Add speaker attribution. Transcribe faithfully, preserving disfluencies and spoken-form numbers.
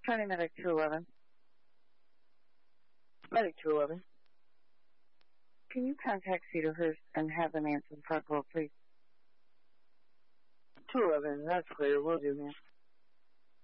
Speaker 1: County Medic two eleven. Medic two eleven. Can you contact Cedarhurst and have them answer the front door, please? two eleven, that's clear. We'll do, man.